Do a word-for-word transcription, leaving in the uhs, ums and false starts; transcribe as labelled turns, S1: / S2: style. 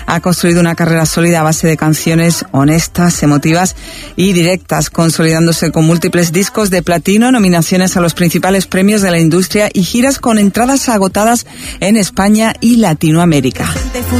S1: ha construido una carrera sólida a base de canciones honestas, emotivas y directas, consolidándose con múltiples discos de platino, nominaciones a los principales premios de la industria y giras con entradas agotadas en España y Latinoamérica.